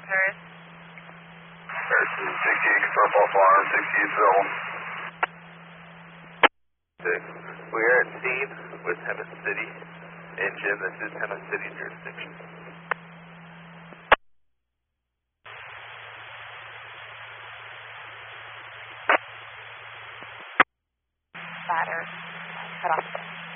service. Harrison 68, confirm false alarm, 68 Zone. 6. We are at scene with Hemet City engine. This is Hemet City jurisdiction. Ladder. Cut off.